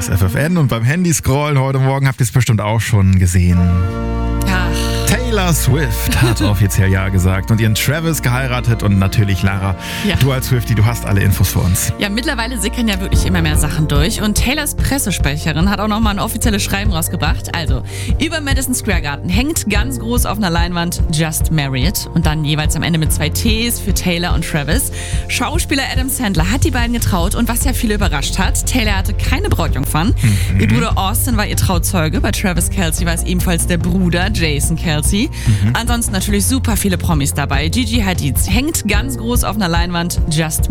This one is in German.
ist FFN und beim Handyscrollen heute Morgen habt ihr es bestimmt auch schon gesehen. Taylor Swift hat offiziell Ja gesagt und ihren Travis geheiratet und natürlich Lara, du als Swiftie, du hast alle Infos für uns. Ja, mittlerweile sickern ja wirklich immer mehr Sachen durch und Taylors Pressesprecherin hat auch nochmal ein offizielles Schreiben rausgebracht. Also, über Madison Square Garden hängt ganz groß auf einer Leinwand Just Married und dann jeweils am Ende mit 2 Ts für Taylor und Travis. Schauspieler Adam Sandler hat die beiden getraut und was ja viele überrascht hat, Taylor hatte keine Brautjungfern. Ihr Bruder Austin war ihr Trauzeuge, bei Travis Kelce war es ebenfalls der Bruder Jason Kelce. Ansonsten natürlich super viele Promis dabei. Gigi Hadid hängt ganz groß auf einer Leinwand Just